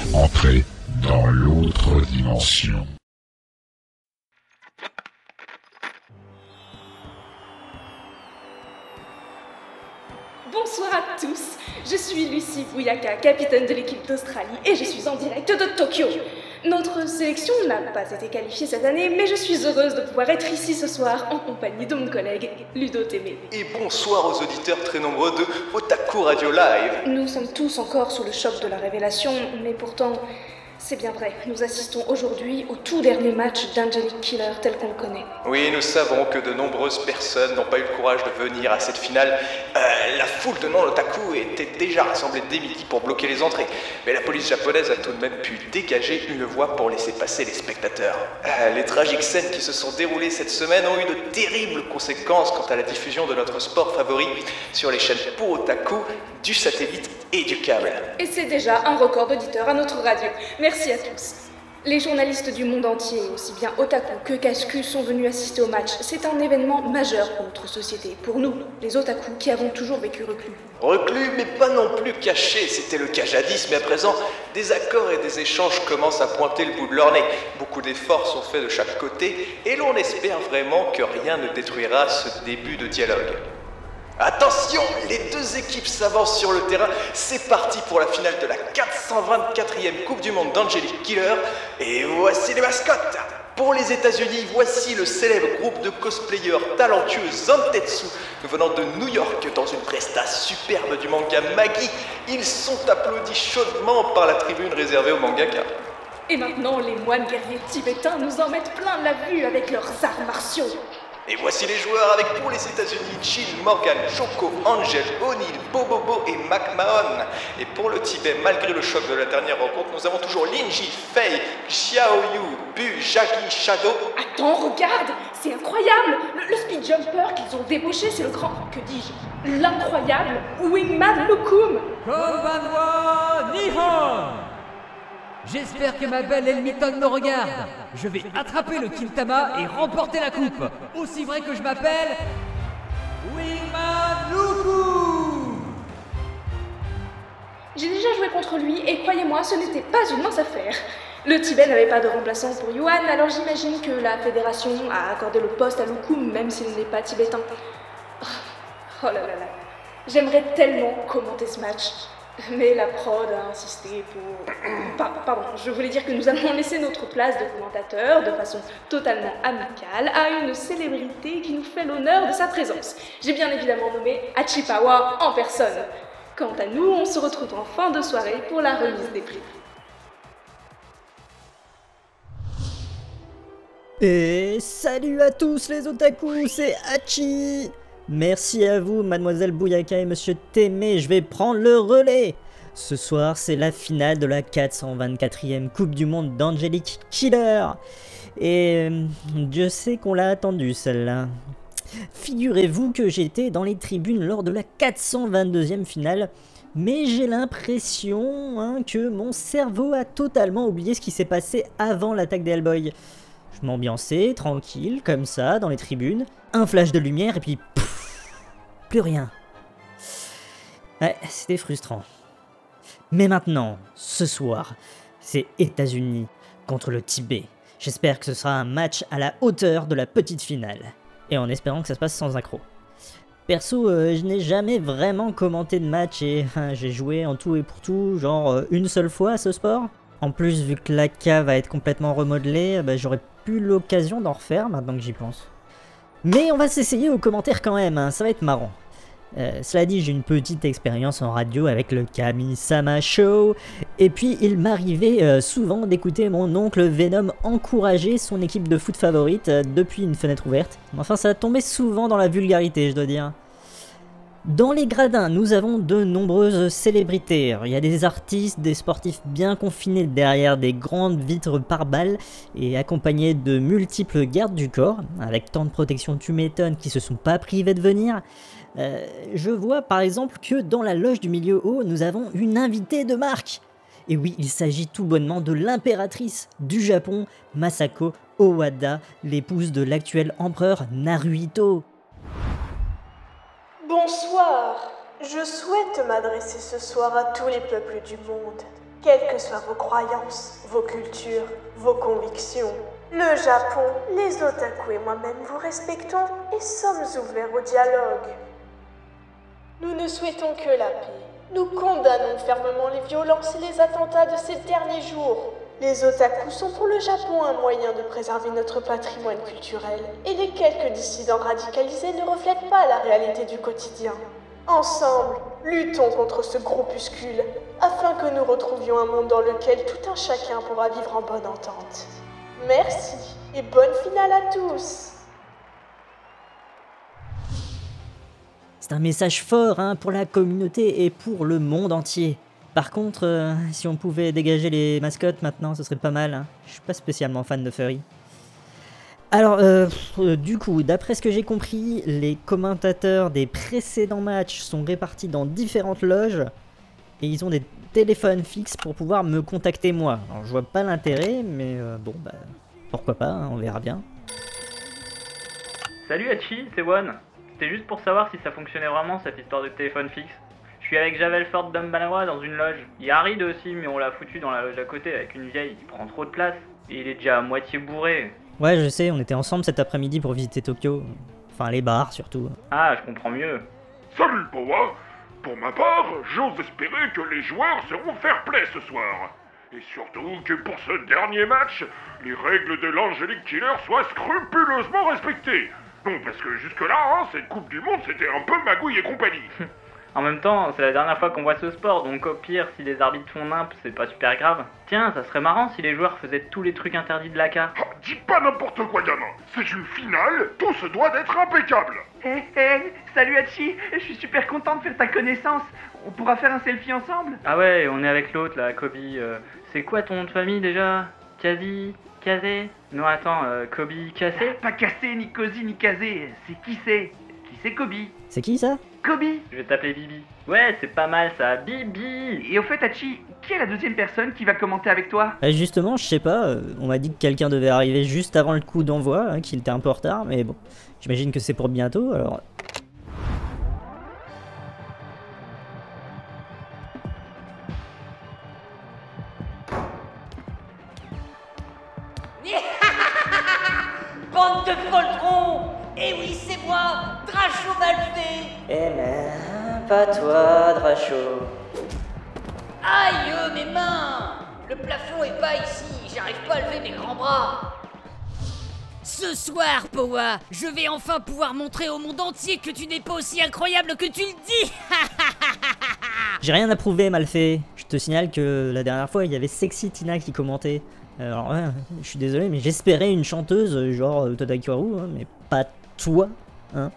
Entrez dans l'autre dimension. Bonsoir à tous, je suis Lucie Bouyaka, capitaine de l'équipe d'Australie et je suis en direct de Tokyo. Notre sélection n'a pas été qualifiée cette année, mais je suis heureuse de pouvoir être ici ce soir en compagnie de mon collègue Ludo Témé. Et bonsoir aux auditeurs très nombreux de Otaku Radio Live. Nous sommes tous encore sous le choc de la révélation, mais pourtant, c'est bien vrai, nous assistons aujourd'hui au tout dernier match d'Angelic Killer tel qu'on le connaît. Oui, nous savons que de nombreuses personnes n'ont pas eu le courage de venir à cette finale. La foule de non-otaku était déjà rassemblée dès midi pour bloquer les entrées. Mais la police japonaise a tout de même pu dégager une voie pour laisser passer les spectateurs. Les tragiques scènes qui se sont déroulées cette semaine ont eu de terribles conséquences quant à la diffusion de notre sport favori sur les chaînes pour otaku, du satellite et du câble. Et c'est déjà un record d'auditeurs à notre radio. Merci à tous. Les journalistes du monde entier, aussi bien otaku que cascu, sont venus assister au match. C'est un événement majeur pour notre société, pour nous, les otaku qui avons toujours vécu reclus. Reclus, mais pas non plus cachés, c'était le cas jadis, mais à présent, des accords et des échanges commencent à pointer le bout de leur nez. Beaucoup d'efforts sont faits de chaque côté, et l'on espère vraiment que rien ne détruira ce début de dialogue. Attention, les deux équipes s'avancent sur le terrain, c'est parti pour la finale de la 424e Coupe du Monde d'Angelic Killer, et voici les mascottes. Pour les États-Unis, voici le célèbre groupe de cosplayers talentueux Zantetsu, venant de New York dans une presta superbe du manga Magi. Ils sont applaudis chaudement par la tribune réservée aux mangaka. Et maintenant, les moines guerriers tibétains nous en mettent plein la vue avec leurs arts martiaux. Et voici les joueurs avec pour les États-Unis Jill, Morgan, Choco, Angel, O'Neill, Bobobo et McMahon. Et pour le Tibet, malgré le choc de la dernière rencontre, nous avons toujours Linji, Fei, Xiaoyu, Bu, Jagi, Shadow. Attends, regarde, c'est incroyable. Le speed jumper qu'ils ont débauché, c'est le grand, que dis-je, l'incroyable Wingman Lukum. Konbanwa Nihon. J'espère que ma belle Elmiton me regarde. Je vais attraper le Kintama et remporter la coupe. Aussi vrai que je m'appelle Wingman Luku. J'ai déjà joué contre lui et croyez-moi, ce n'était pas une mince affaire. Le Tibet n'avait pas de remplaçant pour Yuan, alors j'imagine que la fédération a accordé le poste à Lukum, même s'il n'est pas tibétain. Oh là là là, j'aimerais tellement commenter ce match. Mais la prod a insisté pour... Pardon, je voulais dire que nous allons laisser notre place de commentateur de façon totalement amicale à une célébrité qui nous fait l'honneur de sa présence. J'ai bien évidemment nommé Hachipawa en personne. Quant à nous, on se retrouve en fin de soirée pour la remise des prix. Et salut à tous les otaku, c'est Hachi. Merci à vous, mademoiselle Bouyaka et monsieur Témé, je vais prendre le relais. Ce soir, c'est la finale de la 424e Coupe du Monde d'Angelic Killer. Et Dieu sait qu'on l'a attendue, celle-là. Figurez-vous que j'étais dans les tribunes lors de la 422e finale, mais j'ai l'impression que mon cerveau a totalement oublié ce qui s'est passé avant l'attaque des Hellboy. Je m'ambiançais, tranquille, comme ça, dans les tribunes, un flash de lumière et puis... plus rien. Ouais, c'était frustrant. Mais maintenant, ce soir, c'est États-Unis contre le Tibet. J'espère que ce sera un match à la hauteur de la petite finale. Et en espérant que ça se passe sans accroc. Perso, je n'ai jamais vraiment commenté de match et j'ai joué en tout et pour tout, genre une seule fois à ce sport. En plus, vu que la cave va être complètement remodelée, j'aurais plus l'occasion d'en refaire maintenant que j'y pense. Mais on va s'essayer aux commentaires quand même, ça va être marrant. Cela dit, j'ai une petite expérience en radio avec le Kami-sama Show, et puis il m'arrivait souvent d'écouter mon oncle Venom encourager son équipe de foot favorite depuis une fenêtre ouverte. Enfin, ça tombait souvent dans la vulgarité, je dois dire. Dans les gradins, nous avons de nombreuses célébrités. Il y a des artistes, des sportifs bien confinés derrière des grandes vitres pare-balles et accompagnés de multiples gardes du corps, avec tant de protection tu m'étonnes qui se sont pas privés de venir. Je vois par exemple que dans la loge du milieu haut, nous avons une invitée de marque. Et oui, il s'agit tout bonnement de l'impératrice du Japon, Masako Owada, l'épouse de l'actuel empereur Naruhito. Bonsoir, je souhaite m'adresser ce soir à tous les peuples du monde. Quelles que soient vos croyances, vos cultures, vos convictions, le Japon, les otaku et moi-même vous respectons et sommes ouverts au dialogue. Nous ne souhaitons que la paix. Nous condamnons fermement les violences et les attentats de ces derniers jours. Les otaku sont pour le Japon un moyen de préserver notre patrimoine culturel, et les quelques dissidents radicalisés ne reflètent pas la réalité du quotidien. Ensemble, luttons contre ce groupuscule, afin que nous retrouvions un monde dans lequel tout un chacun pourra vivre en bonne entente. Merci, et bonne finale à tous! C'est un message fort hein, pour la communauté et pour le monde entier. Par contre, si on pouvait dégager les mascottes maintenant, ce serait pas mal. Hein. Je suis pas spécialement fan de Furry. Alors, du coup, d'après ce que j'ai compris, les commentateurs des précédents matchs sont répartis dans différentes loges et ils ont des téléphones fixes pour pouvoir me contacter moi. Alors, je vois pas l'intérêt, mais bon, bah, pourquoi pas, hein, on verra bien. Salut Hachi, c'est One. C'était juste pour savoir si ça fonctionnait vraiment cette histoire de téléphone fixe. Je suis avec Javel Ford Dumbanawa dans une loge. Il y a Harid aussi, mais on l'a foutu dans la loge à côté avec une vieille. Il prend trop de place et il est déjà à moitié bourré. Ouais, je sais, on était ensemble cet après-midi pour visiter Tokyo. Enfin, les bars surtout. Ah, je comprends mieux. Salut Powa. Pour ma part, j'ose espérer que les joueurs seront fair-play ce soir. Et surtout que pour ce dernier match, les règles de l'Angelic Killer soient scrupuleusement respectées. Non, parce que jusque-là, hein, cette Coupe du Monde, c'était un peu magouille et compagnie. En même temps, c'est la dernière fois qu'on voit ce sport, donc au pire, si les arbitres font nimp, c'est pas super grave. Tiens, ça serait marrant si les joueurs faisaient tous les trucs interdits de la carte. Ah, dis pas n'importe quoi, gamin. C'est une finale, tout se doit d'être impeccable. Salut Hachi, je suis super content de faire ta connaissance. On pourra faire un selfie ensemble? Ah ouais, on est avec l'autre là, Kobe. C'est quoi ton nom de famille déjà? Kazi? Kazé? Non attends, Kobe Kassé? Pas Kassé, ni Kozi, ni Kazé. C'est qui c'est? Qui c'est Kobe? C'est qui ça? Kobe. Je vais t'appeler Bibi. Ouais, c'est pas mal ça, Bibi. Et au fait Hachi, qui est la deuxième personne qui va commenter avec toi? Justement, je sais pas, on m'a dit que quelqu'un devait arriver juste avant le coup d'envoi, hein, qu'il était un peu en retard, mais bon, j'imagine que c'est pour bientôt, alors... Bande de poltrons! Eh oui, c'est moi, Dracho Malfait! Eh ben, pas toi, Dracho. Aïe, mes mains! Le plafond est pas ici, j'arrive pas à lever mes grands bras! Ce soir, Powa, je vais enfin pouvoir montrer au monde entier que tu n'es pas aussi incroyable que tu le dis. J'ai rien à prouver, Malfait. Je te signale que la dernière fois, il y avait Sexy Tina qui commentait. Alors ouais, je suis désolé, mais j'espérais une chanteuse genre Todakaru, hein, mais pas toi, hein.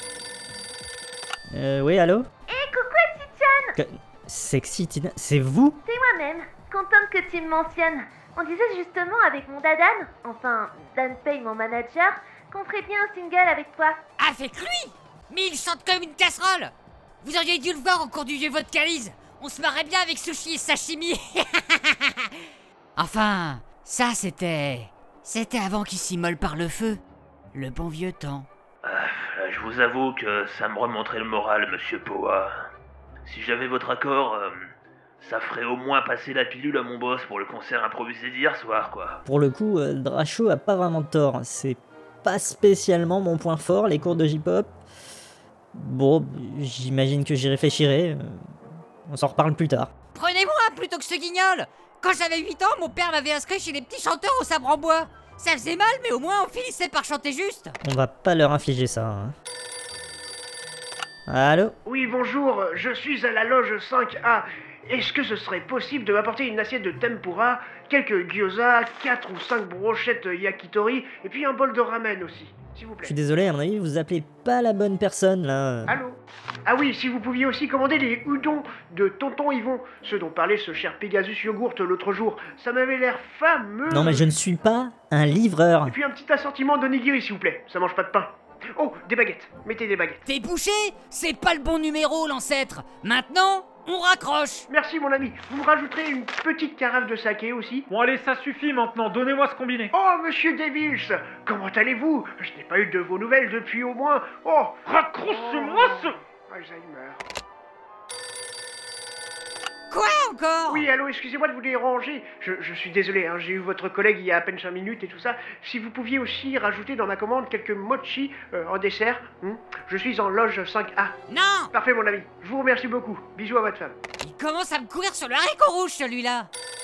Oui, allô? Coucou Ati-chan! Sexy Tina, c'est vous? C'est moi-même, contente que tu me mentionnes. On disait justement avec mon dadan, enfin Dan Pay mon manager, qu'on ferait bien un single avec toi. Avec lui? Mais il chante comme une casserole. Vous auriez dû le voir au cours du vieux vodka-lise. On se marrait bien avec sushi et sashimi. Enfin, ça c'était avant qu'il s'immole par le feu. Le bon vieux temps. Je vous avoue que ça me remonterait le moral, monsieur Powa. Si j'avais votre accord, ça ferait au moins passer la pilule à mon boss pour le concert improvisé d'hier soir, quoi. Pour le coup, Dracho a pas vraiment tort. C'est pas spécialement mon point fort, les cours de J-pop. Bon, j'imagine que j'y réfléchirai. On s'en reparle plus tard. Prenez-moi plutôt que ce guignol. Quand j'avais 8 ans, mon père m'avait inscrit chez les petits chanteurs au sabre en bois. Ça faisait mal, mais au moins on finissait par chanter juste. On va pas leur infliger ça, hein. Allô? Oui, bonjour, je suis à la loge 5A. Est-ce que ce serait possible de m'apporter une assiette de tempura, quelques gyoza, 4 ou 5 brochettes yakitori, et puis un bol de ramen aussi, s'il vous plaît? Je suis désolé, à mon avis, vous appelez pas la bonne personne, là. Allô? Ah oui, si vous pouviez aussi commander les udon de Tonton Yvon, ceux dont parlait ce cher Pegasus Yogourt l'autre jour. Ça m'avait l'air fameux. Non, mais je ne suis pas un livreur. Et puis un petit assortiment d'onigiri, s'il vous plaît, ça mange pas de pain. Oh, des baguettes, mettez des baguettes. T'es bouché? C'est pas le bon numéro, l'ancêtre. Maintenant, on raccroche. Merci mon ami, vous me rajouterez une petite carafe de saké aussi? Bon allez, ça suffit maintenant, donnez-moi ce combiné. Oh, monsieur Devils, comment allez-vous? Je n'ai pas eu de vos nouvelles depuis au moins... Oh, raccrochez-moi ce... Alzheimer. Quoi encore? Oui, allô, excusez-moi de vous déranger. Je suis désolé, hein, j'ai eu votre collègue il y a à peine 5 minutes et tout ça. Si vous pouviez aussi rajouter dans ma commande quelques mochi en dessert. Je suis en loge 5A. Non! Parfait, mon ami. Je vous remercie beaucoup. Bisous à votre femme. Il commence à me courir sur le haricot rouge, celui-là.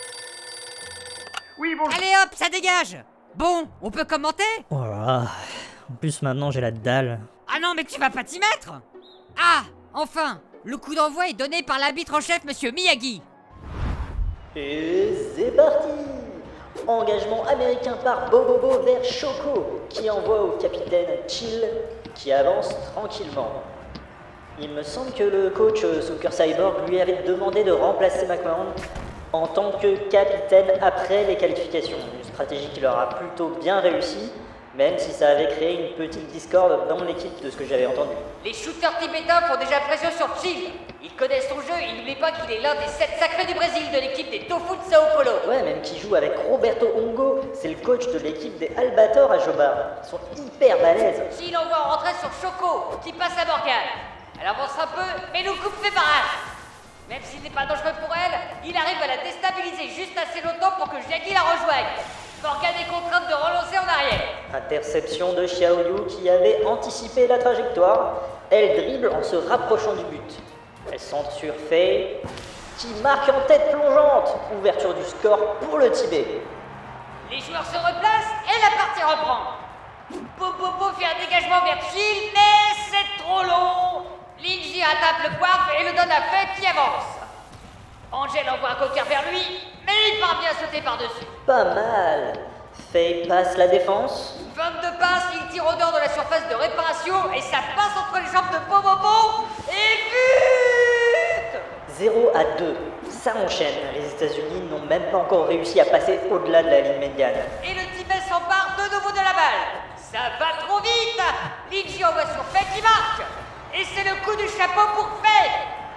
Oui, bonjour. Allez hop, ça dégage. Bon, on peut commenter? Oh là là. En plus, maintenant, j'ai la dalle. Ah non, mais tu vas pas t'y mettre? Ah, enfin, le coup d'envoi est donné par l'arbitre en chef, Monsieur Miyagi. Et c'est parti! Engagement américain par Bobobo vers Shoko, qui envoie au capitaine Chill, qui avance tranquillement. Il me semble que le coach Soccer Cyborg lui avait demandé de remplacer McMahon en tant que capitaine après les qualifications. Une stratégie qui leur a plutôt bien réussi, même si ça avait créé une petite discorde dans l'équipe de ce que j'avais entendu. Les shooters tibétains font déjà pression sur Chill. Ils connaissent son jeu et n'oublient pas qu'il est l'un des 7 sacrés du Brésil de l'équipe des Tofu de Sao Paulo. Ouais, même qui joue avec Roberto Hongo, c'est le coach de l'équipe des Albator à Joba. Ils sont hyper balèzes. Chill envoie rentrer sur Shoko, qui passe à Morgan. Elle avance un peu, mais nous coupe fait barrage. Même s'il n'est pas dangereux pour elle, il arrive à la déstabiliser juste assez longtemps pour que Jackie la rejoigne. Morgan est contrainte de relancer en arrière. Interception de Xiaoyu qui avait anticipé la trajectoire. Elle dribble en se rapprochant du but. Elle centre sur Faye, qui marque en tête plongeante. Ouverture du score pour le Tibet. Les joueurs se replacent et la partie reprend. Bobo fait un dégagement vers Chill, mais c'est trop long. Linji attrape le coiffe et le donne à Faye qui avance. Angel envoie un cocker vers lui, mais il parvient à sauter par-dessus. Pas mal. Faye passe la défense. 22 passes, il tire au dehors de la surface de réparation et ça passe entre les jambes de Bobo et but! 0-2. Ça enchaîne. Les États-Unis n'ont même pas encore réussi à passer au-delà de la ligne médiane. Et le Tibet s'empare de nouveau de la balle. Ça va trop vite. Linji envoie sur Faye qui marque. Et c'est le coup du chapeau pour Faye.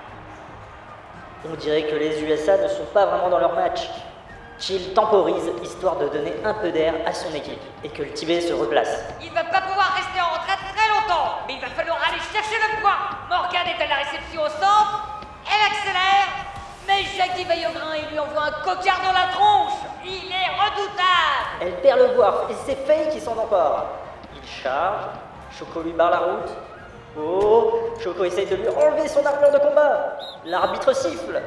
On dirait que les USA ne sont pas vraiment dans leur match. Chill temporise, histoire de donner un peu d'air à son équipe, et que le Tibet se replace. Il va pas pouvoir rester en retraite très longtemps, mais il va falloir aller chercher le point. Morgan est à la réception au centre, elle accélère, mais Jackie veille au grain et lui envoie un coquard dans la tronche. Il est redoutable. Elle perd le voir, et c'est Faye qui s'en empare. Il charge, Shoko lui barre la route. Oh, Shoko essaye de lui enlever son armure de combat. L'arbitre siffle.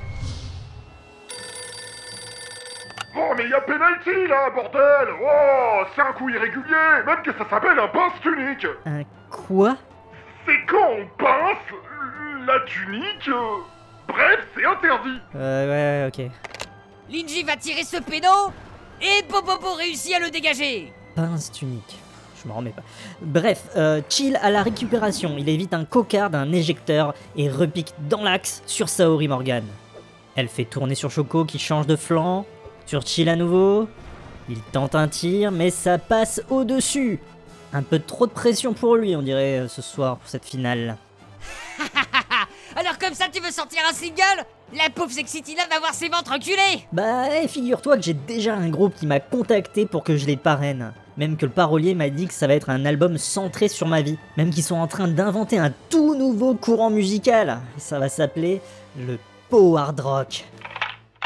Oh, mais y a penalty là, bordel! Oh, c'est un coup irrégulier, même que ça s'appelle un pince tunique! Un quoi? C'est quand on pince la tunique. Bref, c'est interdit! Ouais, ok. Linji va tirer ce péno, et Bobo réussit à le dégager. Pince tunique. Je m'en remets pas. Bref, Chill à la récupération. Il évite un cocard d'un éjecteur et repique dans l'axe sur Saori Morgan. Elle fait tourner sur Shoko qui change de flanc. Sur Chill à nouveau. Il tente un tir, mais ça passe au-dessus. Un peu trop de pression pour lui, on dirait, ce soir, pour cette finale. Alors comme ça, tu veux sortir un single? La pauvre Sexy Tina va voir ses ventres reculés. Bah, figure-toi que j'ai déjà un groupe qui m'a contacté pour que je les parraine. Même que le parolier m'a dit que ça va être un album centré sur ma vie. Même qu'ils sont en train d'inventer un tout nouveau courant musical. Et ça va s'appeler le Power Rock.